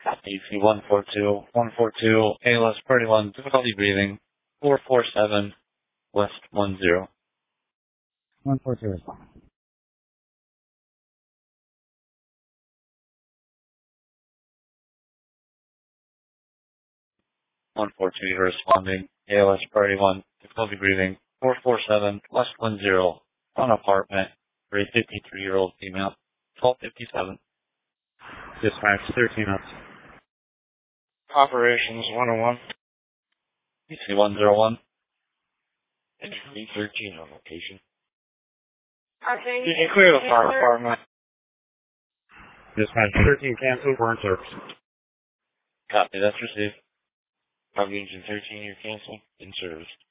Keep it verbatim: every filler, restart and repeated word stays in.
A C one four two, one four two, A L S thirty-one, difficulty breathing, four four seven, West one zero. one four two respond. one four two, you're responding, A L S thirty-one, difficulty breathing, four four seven, West one zero, on apartment, for a fifty-three-year-old female, twelve fifty-seven. Dispatch thirteen up. Operations one oh one. A C one zero one. Entry thirteen on location. Okay. You can clear the fire department. Dispatch thirteen cancel, burn service. Copy, that's received. Copy engine thirteen, you're canceled. In service.